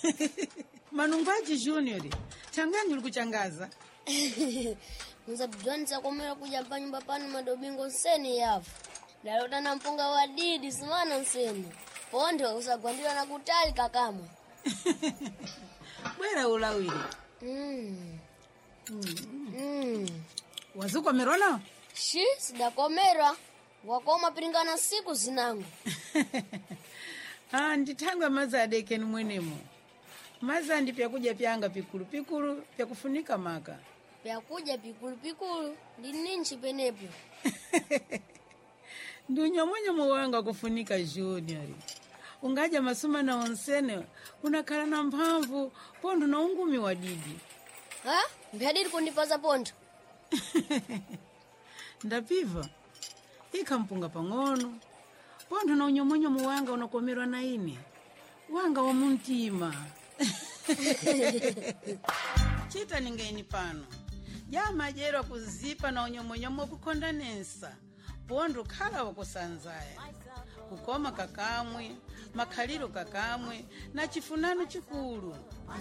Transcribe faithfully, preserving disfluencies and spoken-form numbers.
Manungwaji Junior, changani uli kuchangaza. Mzabidwanisa kumela kuja pa nyumba panu madobingo nseni yafu. Dalota na mpunga wa didi simana nseni. Pondo usagwandila na kutali kakamwe. Bwera ulawili. Mm. Mm. Mm. Wazuko merona? Shi, sidakomera. Wakoma piringana siku zinangu. Ah, nditanga maza adeke ni mwenemo. Maza ndi pya kuja pyanga pikulu pikulu pya kufunika maka. Pya kuja pikulu pikulu ndi ninchi penepo. Ndunyo mwenye mwanga kufunika Junior. Ungaja masuma na onsene unakala na mpamvu pondo na ungumi wa didi. Ha? Mbiadidi kundipaza pondo. Ndapiva. Ika mpunga pangono. Pondo na unyomonyo mwanga unakomerwa na ini. Wanga wa muntima. Chita ningeini pano. Jama jero kuzipa na unyomonyomo kukondanensa. Pondo kala wakusanzaya. Kukoma kakamwe, makaliro kakamwe, na chifunano chikulu.